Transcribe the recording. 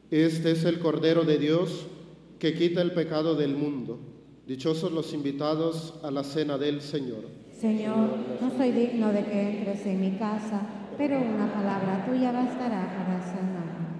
Este es el Cordero de Dios que quita el pecado del mundo. Dichosos los invitados a la cena del Señor. Señor, no soy digno de que entres en mi casa, pero una palabra tuya bastará para sanarme.